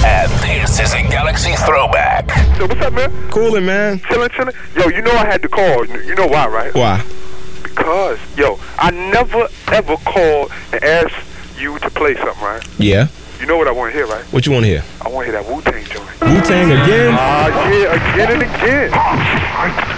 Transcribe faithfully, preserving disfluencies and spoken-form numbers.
And this is a Galaxy Throwback. So what's up, man? Coolin', man. Chillin', chillin'. Yo, you know I had to call. You know why, right? Why? Because, yo, I never, ever called and asked you to play something, right? Yeah. You know what I want to hear, right? What you want to hear? I want to hear that Wu-Tang joint. Wu-Tang again? Ah, uh, yeah, again and again.